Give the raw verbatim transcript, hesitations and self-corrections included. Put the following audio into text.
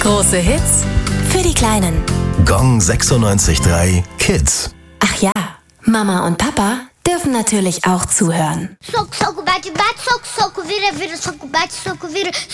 Große Hits für die Kleinen. Gong sechsundneunzig Komma drei Kids. Ach ja, Mama und Papa dürfen natürlich auch zuhören. Soco, soco, bate, bate, soco, soco, vira, vira, soco, bate, soco, vira.